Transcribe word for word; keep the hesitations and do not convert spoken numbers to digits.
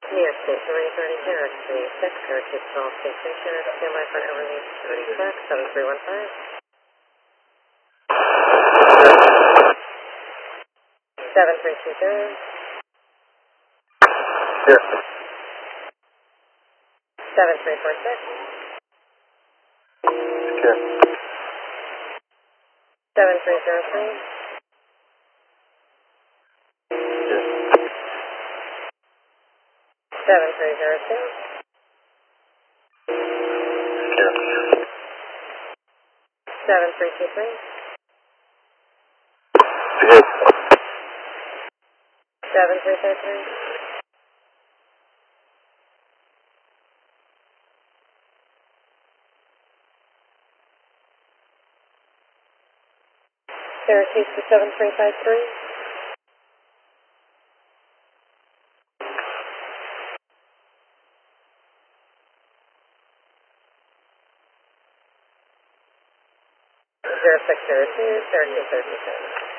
New York State, three thirty, Carriage three six, Carriage six, Small Station, stand by for Everly thirty track, seven three one five. seven three two zero. Here. seven three four six. Secure. seven three zero three. Here. seven three zero two. Secure. seven three two three. Secure. seven three five three. Syracuse to seven three five three. zero six zero two, Syracuse thirty-seven.